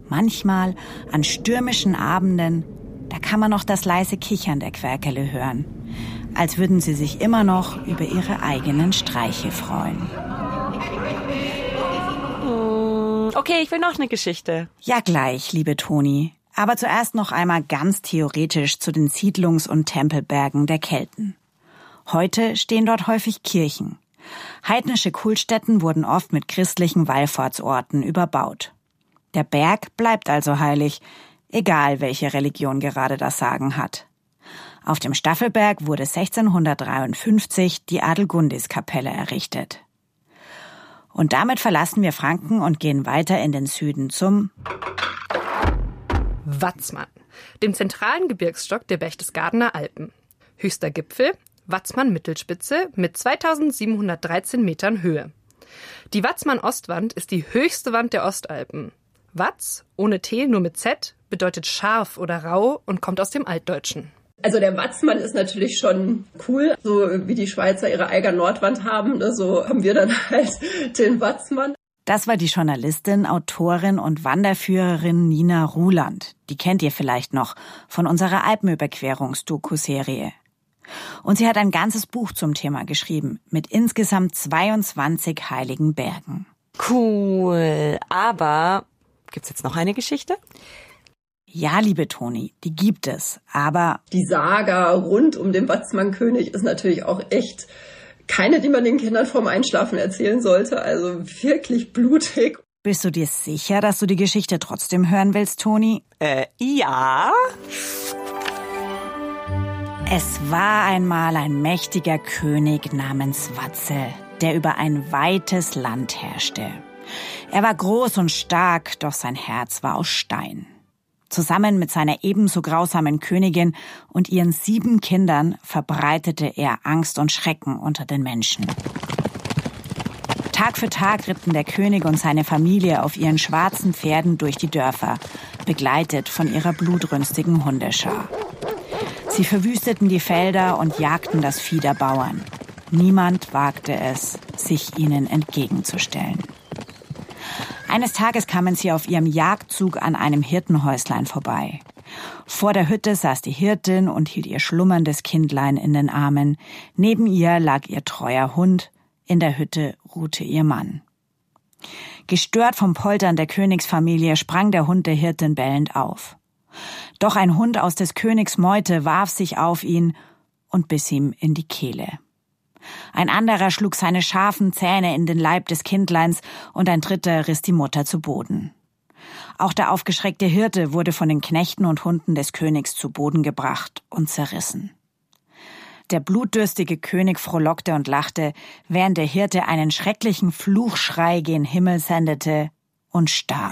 Manchmal, an stürmischen Abenden, da kann man noch das leise Kichern der Querkelle hören, als würden sie sich immer noch über ihre eigenen Streiche freuen. Okay, ich will noch eine Geschichte. Ja, gleich, liebe Toni. Aber zuerst noch einmal ganz theoretisch zu den Siedlungs- und Tempelbergen der Kelten. Heute stehen dort häufig Kirchen. Heidnische Kultstätten wurden oft mit christlichen Wallfahrtsorten überbaut. Der Berg bleibt also heilig, egal welche Religion gerade das Sagen hat. Auf dem Staffelberg wurde 1653 die Adelgundiskapelle errichtet. Und damit verlassen wir Franken und gehen weiter in den Süden zum Watzmann, dem zentralen Gebirgsstock der Berchtesgadener Alpen. Höchster Gipfel, Watzmann-Mittelspitze mit 2713 Metern Höhe. Die Watzmann-Ostwand ist die höchste Wand der Ostalpen. Watz, ohne T, nur mit Z, bedeutet scharf oder rau und kommt aus dem Altdeutschen. Also der Watzmann ist natürlich schon cool, so wie die Schweizer ihre Eiger Nordwand haben, ne, so haben wir dann halt den Watzmann. Das war die Journalistin, Autorin und Wanderführerin Nina Ruland. Die kennt ihr vielleicht noch von unserer Alpenüberquerungs-Doku-Serie. Und sie hat ein ganzes Buch zum Thema geschrieben, mit insgesamt 22 heiligen Bergen. Cool, aber gibt's jetzt noch eine Geschichte? Ja, liebe Toni, die gibt es, aber die Saga rund um den Watzmann-König ist natürlich auch echt keine, die man den Kindern vorm Einschlafen erzählen sollte. Also wirklich blutig. Bist du dir sicher, dass du die Geschichte trotzdem hören willst, Toni? Ja. Es war einmal ein mächtiger König namens Watzel, der über ein weites Land herrschte. Er war groß und stark, doch sein Herz war aus Stein. Zusammen mit seiner ebenso grausamen Königin und ihren 7 Kindern verbreitete er Angst und Schrecken unter den Menschen. Tag für Tag ritten der König und seine Familie auf ihren schwarzen Pferden durch die Dörfer, begleitet von ihrer blutrünstigen Hundeschar. Sie verwüsteten die Felder und jagten das Vieh der Bauern. Niemand wagte es, sich ihnen entgegenzustellen. Eines Tages kamen sie auf ihrem Jagdzug an einem Hirtenhäuslein vorbei. Vor der Hütte saß die Hirtin und hielt ihr schlummerndes Kindlein in den Armen. Neben ihr lag ihr treuer Hund, in der Hütte ruhte ihr Mann. Gestört vom Poltern der Königsfamilie sprang der Hund der Hirtin bellend auf. Doch ein Hund aus des Königs Meute warf sich auf ihn und biss ihm in die Kehle. Ein anderer schlug seine scharfen Zähne in den Leib des Kindleins und ein dritter riss die Mutter zu Boden. Auch der aufgeschreckte Hirte wurde von den Knechten und Hunden des Königs zu Boden gebracht und zerrissen. Der blutdürstige König frohlockte und lachte, während der Hirte einen schrecklichen Fluchschrei gen Himmel sendete und starb.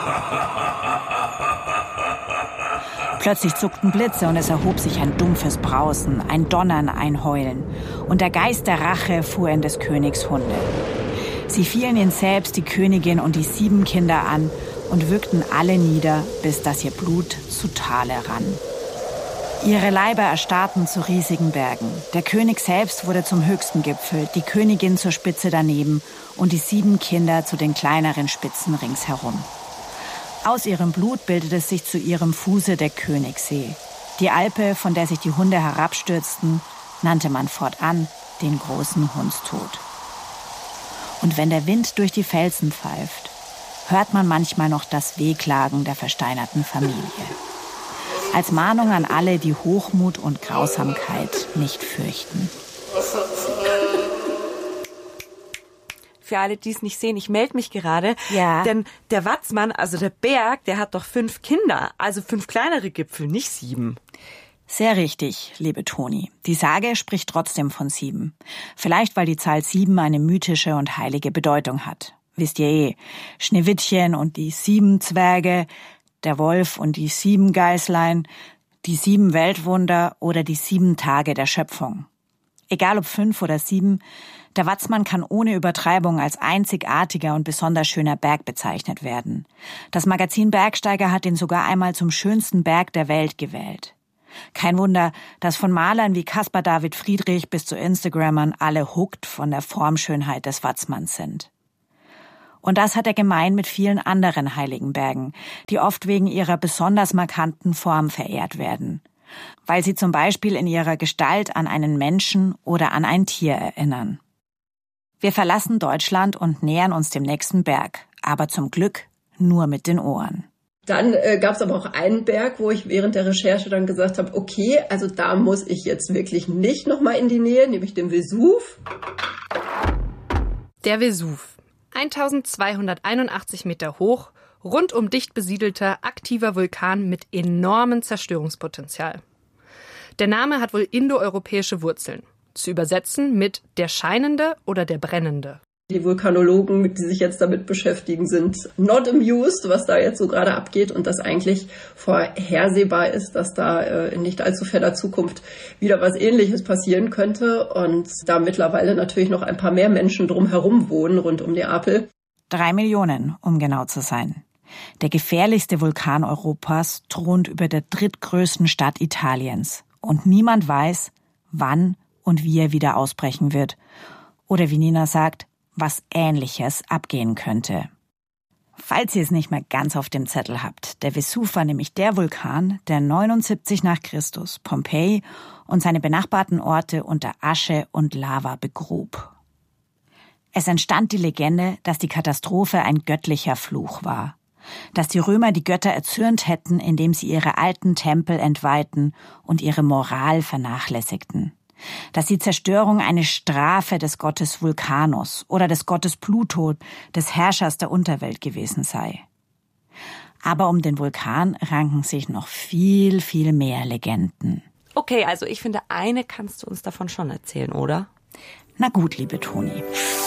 Plötzlich zuckten Blitze und es erhob sich ein dumpfes Brausen, ein Donnern, ein Heulen. Und der Geist der Rache fuhr in des Königs Hunde. Sie fielen ihn selbst, die Königin und die 7 Kinder an und würgten alle nieder, bis dass ihr Blut zu Tale rann. Ihre Leiber erstarrten zu riesigen Bergen. Der König selbst wurde zum höchsten Gipfel, die Königin zur Spitze daneben und die 7 Kinder zu den kleineren Spitzen ringsherum. Aus ihrem Blut bildete sich zu ihrem Fuße der Königssee. Die Alpe, von der sich die Hunde herabstürzten, nannte man fortan den großen Hundstod. Und wenn der Wind durch die Felsen pfeift, hört man manchmal noch das Wehklagen der versteinerten Familie. Als Mahnung an alle, die Hochmut und Grausamkeit nicht fürchten. Für alle, die es nicht sehen, ich melde mich gerade. Ja. Denn der Watzmann, also der Berg, der hat doch 5 Kinder. Also 5 kleinere Gipfel, nicht 7. Sehr richtig, liebe Toni. Die Sage spricht trotzdem von 7. Vielleicht, weil die Zahl 7 eine mythische und heilige Bedeutung hat. Wisst ihr eh, Schneewittchen und die 7 Zwerge, der Wolf und die 7 Geißlein, die 7 Weltwunder oder die 7 Tage der Schöpfung. Egal ob 5 oder 7, der Watzmann kann ohne Übertreibung als einzigartiger und besonders schöner Berg bezeichnet werden. Das Magazin Bergsteiger hat ihn sogar einmal zum schönsten Berg der Welt gewählt. Kein Wunder, dass von Malern wie Caspar David Friedrich bis zu Instagrammern alle hooked von der Formschönheit des Watzmanns sind. Und das hat er gemein mit vielen anderen heiligen Bergen, die oft wegen ihrer besonders markanten Form verehrt werden. Weil sie zum Beispiel in ihrer Gestalt an einen Menschen oder an ein Tier erinnern. Wir verlassen Deutschland und nähern uns dem nächsten Berg, aber zum Glück nur mit den Ohren. Dann gab es aber auch einen Berg, wo ich während der Recherche dann gesagt habe, okay, also da muss ich jetzt wirklich nicht nochmal in die Nähe, nämlich den Vesuv. Der Vesuv. 1281 Meter hoch, rundum dicht besiedelter, aktiver Vulkan mit enormem Zerstörungspotenzial. Der Name hat wohl indoeuropäische Wurzeln. Zu übersetzen mit der Scheinende oder der Brennende. Die Vulkanologen, die sich jetzt damit beschäftigen, sind not amused, was da jetzt so gerade abgeht und dass eigentlich vorhersehbar ist, dass da in nicht allzu ferner Zukunft wieder was Ähnliches passieren könnte und da mittlerweile natürlich noch ein paar mehr Menschen drumherum wohnen rund um Neapel. 3 Millionen, um genau zu sein. Der gefährlichste Vulkan Europas thront über der drittgrößten Stadt Italiens und niemand weiß, wann und wie er wieder ausbrechen wird. Oder wie Nina sagt, was Ähnliches abgehen könnte. Falls ihr es nicht mehr ganz auf dem Zettel habt, der Vesuv war nämlich der Vulkan, der 79 nach Christus Pompeji und seine benachbarten Orte unter Asche und Lava begrub. Es entstand die Legende, dass die Katastrophe ein göttlicher Fluch war. Dass die Römer die Götter erzürnt hätten, indem sie ihre alten Tempel entweihten und ihre Moral vernachlässigten. Dass die Zerstörung eine Strafe des Gottes Vulcanus oder des Gottes Pluto, des Herrschers der Unterwelt gewesen sei. Aber um den Vulkan ranken sich noch viel, viel mehr Legenden. Okay, also ich finde, eine kannst du uns davon schon erzählen, oder? Na gut, liebe Toni.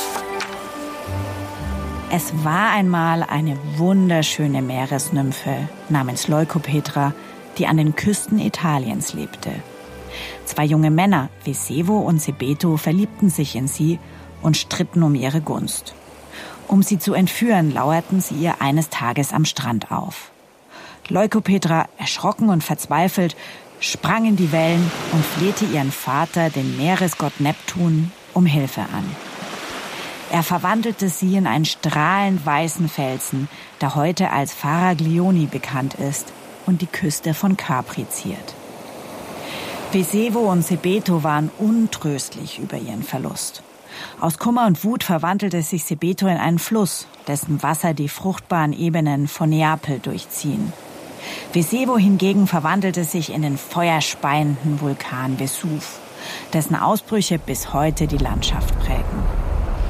Es war einmal eine wunderschöne Meeresnymphe namens Leukopetra, die an den Küsten Italiens lebte. 2 junge Männer, Vesevo und Sebeto, verliebten sich in sie und stritten um ihre Gunst. Um sie zu entführen, lauerten sie ihr eines Tages am Strand auf. Leukopetra, erschrocken und verzweifelt, sprang in die Wellen und flehte ihren Vater, den Meeresgott Neptun, um Hilfe an. Er verwandelte sie in einen strahlend weißen Felsen, der heute als Faraglioni bekannt ist und die Küste von Capri ziert. Vesevo und Sebeto waren untröstlich über ihren Verlust. Aus Kummer und Wut verwandelte sich Sebeto in einen Fluss, dessen Wasser die fruchtbaren Ebenen von Neapel durchziehen. Vesevo hingegen verwandelte sich in den feuerspeienden Vulkan Vesuv, dessen Ausbrüche bis heute die Landschaft prägen.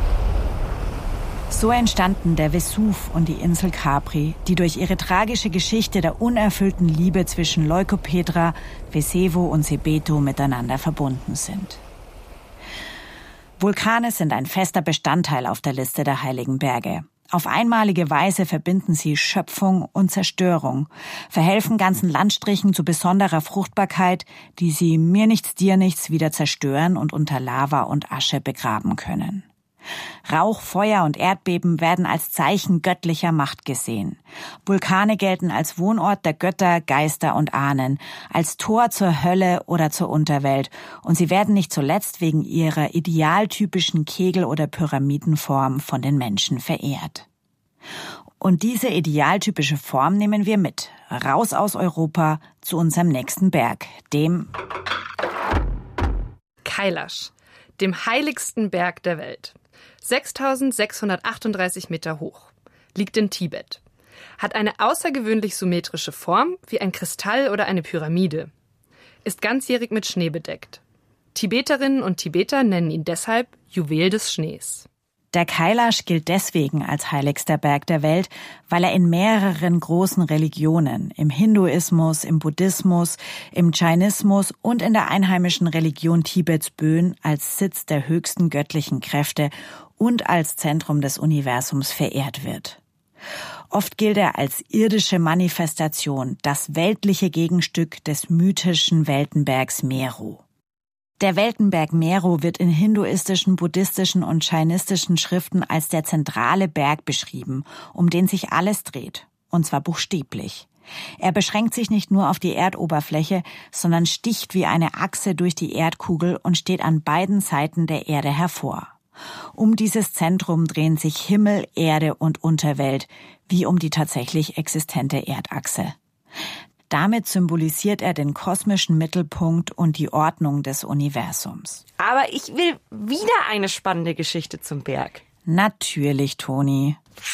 So entstanden der Vesuv und die Insel Capri, die durch ihre tragische Geschichte der unerfüllten Liebe zwischen Leukopetra, Vesevo und Sebeto miteinander verbunden sind. Vulkane sind ein fester Bestandteil auf der Liste der heiligen Berge. Auf einmalige Weise verbinden sie Schöpfung und Zerstörung, verhelfen ganzen Landstrichen zu besonderer Fruchtbarkeit, die sie mir nichts, dir nichts wieder zerstören und unter Lava und Asche begraben können. Rauch, Feuer und Erdbeben werden als Zeichen göttlicher Macht gesehen. Vulkane gelten als Wohnort der Götter, Geister und Ahnen, als Tor zur Hölle oder zur Unterwelt, und sie werden nicht zuletzt wegen ihrer idealtypischen Kegel- oder Pyramidenform von den Menschen verehrt. Und diese idealtypische Form nehmen wir mit, raus aus Europa zu unserem nächsten Berg, dem Kailash, dem heiligsten Berg der Welt. 6.638 Meter hoch, liegt in Tibet, hat eine außergewöhnlich symmetrische Form wie ein Kristall oder eine Pyramide, ist ganzjährig mit Schnee bedeckt. Tibeterinnen und Tibeter nennen ihn deshalb Juwel des Schnees. Der Kailash gilt deswegen als heiligster Berg der Welt, weil er in mehreren großen Religionen, im Hinduismus, im Buddhismus, im Jainismus und in der einheimischen Religion Tibets Bön als Sitz der höchsten göttlichen Kräfte und als Zentrum des Universums verehrt wird. Oft gilt er als irdische Manifestation, das weltliche Gegenstück des mythischen Weltenbergs Meru. Der Weltenberg Meru wird in hinduistischen, buddhistischen und jainistischen Schriften als der zentrale Berg beschrieben, um den sich alles dreht, und zwar buchstäblich. Er beschränkt sich nicht nur auf die Erdoberfläche, sondern sticht wie eine Achse durch die Erdkugel und steht an beiden Seiten der Erde hervor. Um dieses Zentrum drehen sich Himmel, Erde und Unterwelt, wie um die tatsächlich existente Erdachse. Damit symbolisiert er den kosmischen Mittelpunkt und die Ordnung des Universums. Aber ich will wieder eine spannende Geschichte zum Berg. Natürlich, Toni.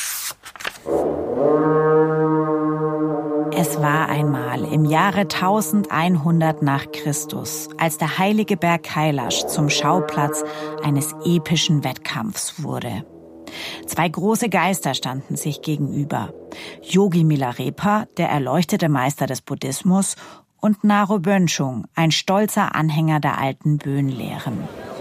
Es war einmal im Jahre 1100 nach Christus, als der heilige Berg Kailash zum Schauplatz eines epischen Wettkampfs wurde. Zwei große Geister standen sich gegenüber. Yogi Milarepa, der erleuchtete Meister des Buddhismus, und Naro Bönschung, ein stolzer Anhänger der alten Bön-Lehren.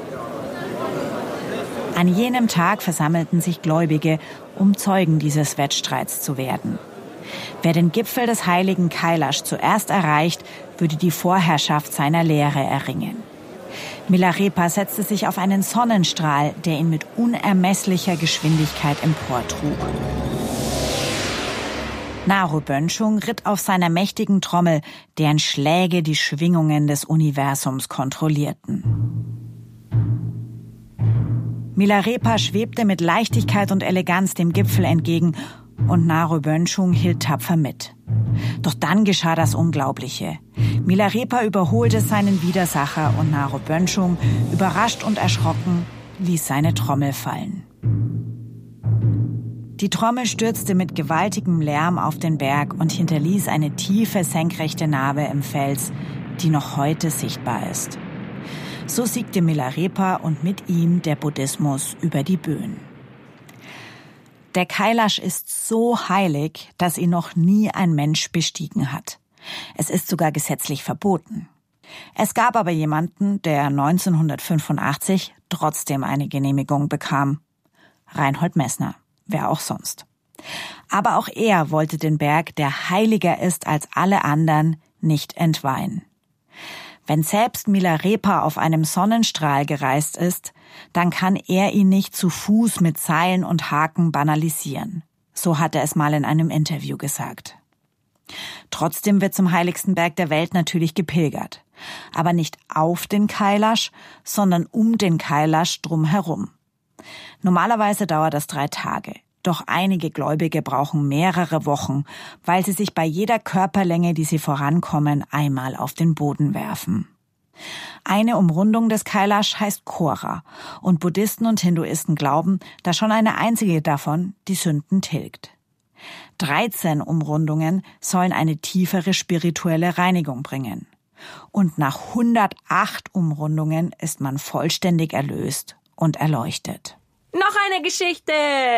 An jenem Tag versammelten sich Gläubige, um Zeugen dieses Wettstreits zu werden. Wer den Gipfel des heiligen Kailash zuerst erreicht, würde die Vorherrschaft seiner Lehre erringen. Milarepa setzte sich auf einen Sonnenstrahl, der ihn mit unermesslicher Geschwindigkeit emportrug. Naro Bönschung ritt auf seiner mächtigen Trommel, deren Schläge die Schwingungen des Universums kontrollierten. Milarepa schwebte mit Leichtigkeit und Eleganz dem Gipfel entgegen und Naro Bönschung hielt tapfer mit. Doch dann geschah das Unglaubliche. Milarepa überholte seinen Widersacher und Naro Bönschung, überrascht und erschrocken, ließ seine Trommel fallen. Die Trommel stürzte mit gewaltigem Lärm auf den Berg und hinterließ eine tiefe, senkrechte Narbe im Fels, die noch heute sichtbar ist. So siegte Milarepa und mit ihm der Buddhismus über die Bön. Der Kailash ist so heilig, dass ihn noch nie ein Mensch bestiegen hat. Es ist sogar gesetzlich verboten. Es gab aber jemanden, der 1985 trotzdem eine Genehmigung bekam. Reinhold Messner, wer auch sonst. Aber auch er wollte den Berg, der heiliger ist als alle anderen, nicht entweihen. Wenn selbst Milarepa auf einem Sonnenstrahl gereist ist, dann kann er ihn nicht zu Fuß mit Seilen und Haken banalisieren. So hat er es mal in einem Interview gesagt. Trotzdem wird zum heiligsten Berg der Welt natürlich gepilgert. Aber nicht auf den Kailash, sondern um den Kailash drumherum. Normalerweise dauert das 3 Tage. Doch einige Gläubige brauchen mehrere Wochen, weil sie sich bei jeder Körperlänge, die sie vorankommen, einmal auf den Boden werfen. Eine Umrundung des Kailash heißt Kora und Buddhisten und Hinduisten glauben, dass schon eine einzige davon die Sünden tilgt. 13 Umrundungen sollen eine tiefere spirituelle Reinigung bringen. Und nach 108 Umrundungen ist man vollständig erlöst und erleuchtet. Noch eine Geschichte!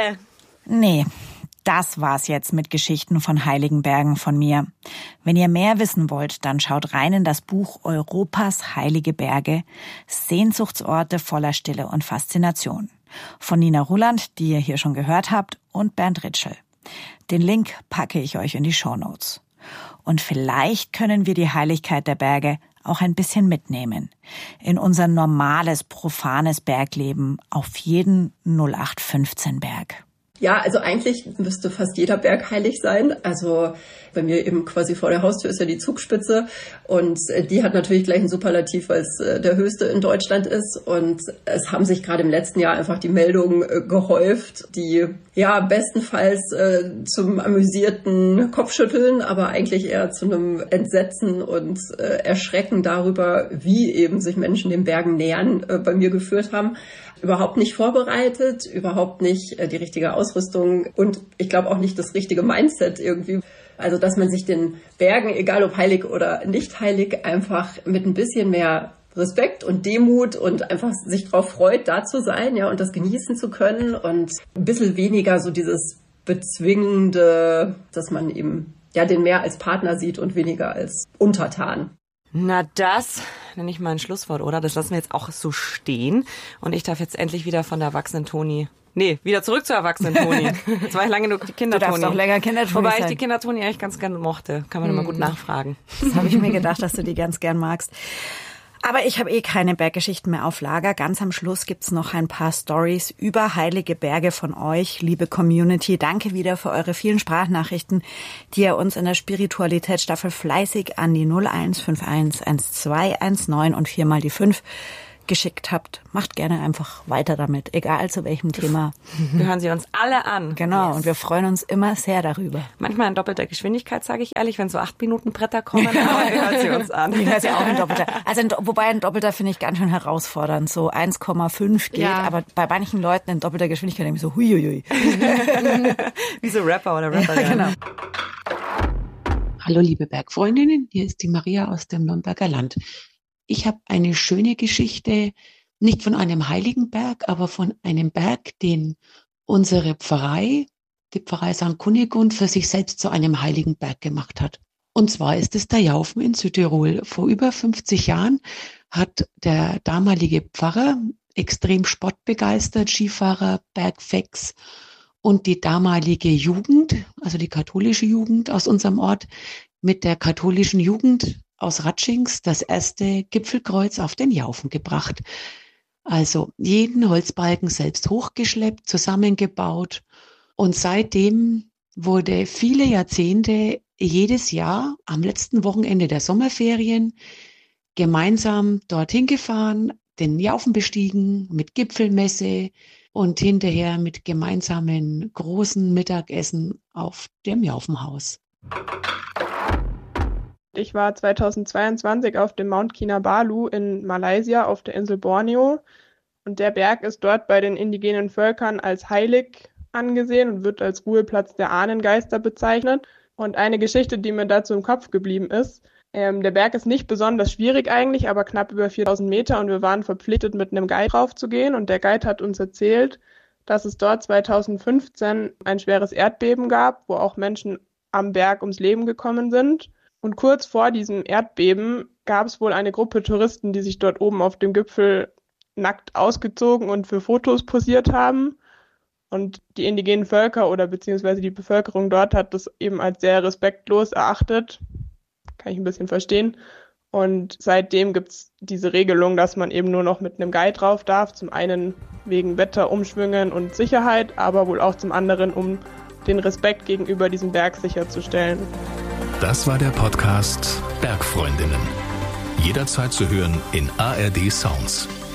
Nee, das war's jetzt mit Geschichten von heiligen Bergen von mir. Wenn ihr mehr wissen wollt, dann schaut rein in das Buch Europas heilige Berge, Sehnsuchtsorte voller Stille und Faszination. Von Nina Ruland, die ihr hier schon gehört habt, und Bernd Ritschl. Den Link packe ich euch in die Shownotes. Und vielleicht können wir die Heiligkeit der Berge auch ein bisschen mitnehmen. In unser normales, profanes Bergleben auf jeden 0815-Berg. Ja, also eigentlich müsste fast jeder Berg heilig sein. Also bei mir eben quasi vor der Haustür ist ja die Zugspitze und die hat natürlich gleich einen Superlativ, weil es der höchste in Deutschland ist. Und es haben sich gerade im letzten Jahr einfach die Meldungen gehäuft, die ja bestenfalls zum amüsierten Kopfschütteln, aber eigentlich eher zu einem Entsetzen und Erschrecken darüber, wie eben sich Menschen den Bergen nähern, bei mir geführt haben. Überhaupt nicht vorbereitet, überhaupt nicht die richtige Ausrüstung und ich glaube auch nicht das richtige Mindset irgendwie. Also dass man sich den Bergen, egal ob heilig oder nicht heilig, einfach mit ein bisschen mehr Respekt und Demut und einfach sich drauf freut, da zu sein, ja, und das genießen zu können und ein bisschen weniger so dieses Bezwingende, dass man eben ja den mehr als Partner sieht und weniger als Untertan. Na, das nenne ich mal ein Schlusswort, oder? Das lassen wir jetzt auch so stehen. Und ich darf jetzt endlich wieder von der erwachsenen Toni. Nee, wieder zurück zur erwachsenen Toni. Jetzt war ich lange genug die Kindertoni. Du darfst auch länger Kindertoni Wobei sein. ich die Kindertoni eigentlich ganz gerne mochte. Kann man immer gut nachfragen. Das habe ich mir gedacht, dass du die ganz gern magst. Aber ich habe keine Berggeschichten mehr auf Lager. Ganz am Schluss gibt's noch ein paar Stories über heilige Berge von euch, liebe Community. Danke wieder für eure vielen Sprachnachrichten, die ihr uns in der Spiritualitätsstaffel fleißig an die 0151 1219 und 4 mal die 5 geschickt habt. Macht gerne einfach weiter damit, egal zu welchem Thema. Wir hören sie uns alle an. Genau, und wir freuen uns immer sehr darüber. Manchmal in doppelter Geschwindigkeit, sage ich ehrlich, wenn so 8-Minuten-Bretter kommen, aber wir hören sie uns an. Ich höre sie auch in doppelter. Also wobei ein doppelter finde ich ganz schön herausfordernd. So 1,5 geht, aber bei manchen Leuten in doppelter Geschwindigkeit denke ich so huiuiui. Wie so Rapper oder Rapper. Ja, genau. Hallo liebe Bergfreundinnen, hier ist die Maria aus dem Nürnberger Land. Ich habe eine schöne Geschichte, nicht von einem heiligen Berg, aber von einem Berg, den unsere Pfarrei, die Pfarrei St. Kunigund, für sich selbst zu einem heiligen Berg gemacht hat. Und zwar ist es der Jaufen in Südtirol. Vor über 50 Jahren hat der damalige Pfarrer, extrem sportbegeistert, Skifahrer, Bergfex, und die damalige Jugend, also die katholische Jugend aus unserem Ort, mit der katholischen Jugend aus Ratschings das erste Gipfelkreuz auf den Jaufen gebracht. Also jeden Holzbalken selbst hochgeschleppt, zusammengebaut. Und seitdem wurde viele Jahrzehnte jedes Jahr am letzten Wochenende der Sommerferien gemeinsam dorthin gefahren, den Jaufen bestiegen mit Gipfelmesse, und hinterher mit gemeinsamen großen Mittagessen auf dem Jaufenhaus. Ich war 2022 auf dem Mount Kinabalu in Malaysia auf der Insel Borneo. Und der Berg ist dort bei den indigenen Völkern als heilig angesehen und wird als Ruheplatz der Ahnengeister bezeichnet. Und eine Geschichte, die mir dazu im Kopf geblieben ist: Der Berg ist nicht besonders schwierig eigentlich, aber knapp über 4000 Meter, und wir waren verpflichtet, mit einem Guide raufzugehen. Und der Guide hat uns erzählt, dass es dort 2015 ein schweres Erdbeben gab, wo auch Menschen am Berg ums Leben gekommen sind. Und kurz vor diesem Erdbeben gab es wohl eine Gruppe Touristen, die sich dort oben auf dem Gipfel nackt ausgezogen und für Fotos posiert haben. Und die indigenen Völker oder beziehungsweise die Bevölkerung dort hat das eben als sehr respektlos erachtet. Kann ich ein bisschen verstehen. Und seitdem gibt es diese Regelung, dass man eben nur noch mit einem Guide drauf darf. Zum einen wegen Wetter, Umschwüngen und Sicherheit, aber wohl auch zum anderen, um den Respekt gegenüber diesem Berg sicherzustellen. Das war der Podcast Bergfreundinnen. Jederzeit zu hören in ARD Sounds.